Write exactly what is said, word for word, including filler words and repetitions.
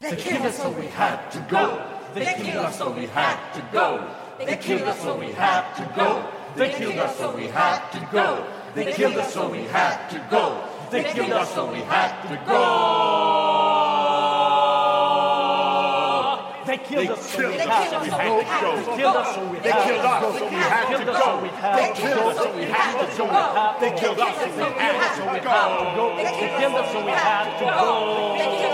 They killed us so we had to go. They killed us so we had to go. They killed us so we had to go. They killed us so we had to go. They killed us so we had to go. They killed us so we had to go. They killed us so we had to go. They killed us so we had to go. They killed us so we had to go. They killed us so we had to go. They killed us so we had to go. They killed us so we had to go.